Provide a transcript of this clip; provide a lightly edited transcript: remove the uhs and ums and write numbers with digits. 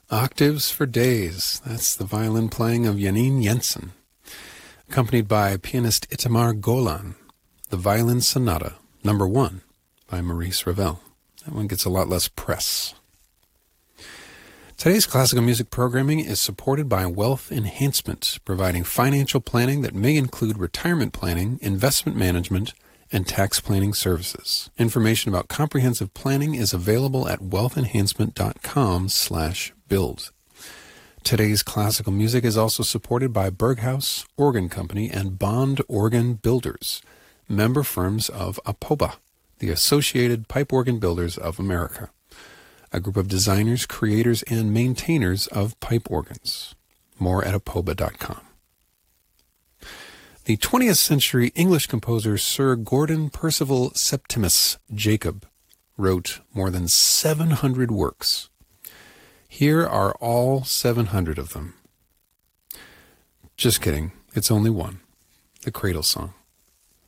Octaves for Days. That's the violin playing of Janine Jensen, accompanied by pianist Itamar Golan. The Violin Sonata, No. 1, by Maurice Ravel. That one gets a lot less press. Today's classical music programming is supported by Wealth Enhancement, providing financial planning that may include retirement planning, investment management, and tax planning services. Information about comprehensive planning is available at wealthenhancement.com/build. Today's classical music is also supported by Berghaus Organ Company and Bond Organ Builders, member firms of APOBA, the Associated Pipe Organ Builders of America, a group of designers, creators, and maintainers of pipe organs. More at apoba.com. The 20th century English composer Sir Gordon Percival Septimus Jacob wrote more than 700 works. Here are all 700 of them. Just kidding, it's only one, the Cradle Song.